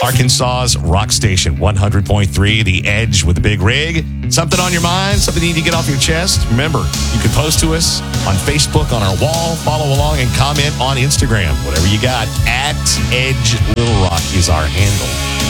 Arkansas's rock station, 100.3, The Edge with the Big Rig. Something on your mind, something you need to get off your chest? Remember, you can post to us on Facebook, on our wall, follow along, and comment on Instagram. Whatever you got, @Edge Little Rock is our handle.